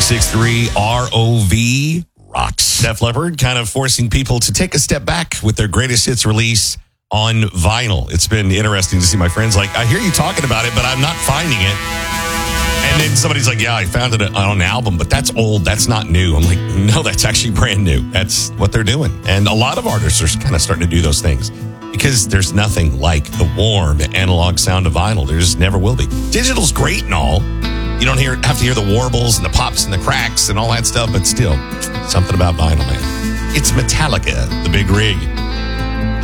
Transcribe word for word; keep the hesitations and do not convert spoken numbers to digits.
ninety-six point three R O V rocks. Def Leppard kind of forcing people to take a step back with their greatest hits release on vinyl. It's been interesting to see my friends like, I hear you talking about it, but I'm not finding it. And then somebody's like, yeah, I found it on an album, but that's old. That's not new. I'm like, no, that's actually brand new. That's what they're doing. And a lot of artists are kind of starting to do those things because there's nothing like the warm analog sound of vinyl. There just never will be. Digital's great and all. You don't hear have to hear the warbles and the pops and the cracks and all that stuff, but still, something about vinyl, man. It's Metallica, The Big Rig.